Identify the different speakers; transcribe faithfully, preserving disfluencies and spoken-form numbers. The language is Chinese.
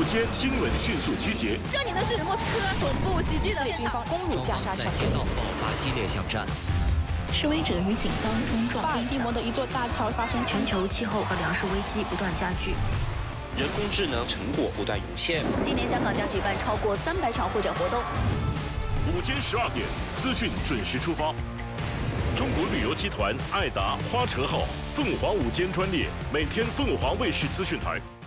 Speaker 1: 午间新闻迅速集结。
Speaker 2: 这里呢是莫斯科总部袭击的现场，攻入加沙城，
Speaker 3: 在街道爆发激烈巷战。
Speaker 4: 示威者与警方冲撞。
Speaker 2: 巴尔的摩的一座大桥发生
Speaker 5: 全球气候和粮食危机不断加剧。
Speaker 6: 人工智能成果不断涌现。
Speaker 5: 今年香港将举办超过三百场会展活动。
Speaker 1: 午间十二点，资讯准时出发。中国旅游集团爱达花车号凤凰午间专列，每天凤凰卫视资讯台。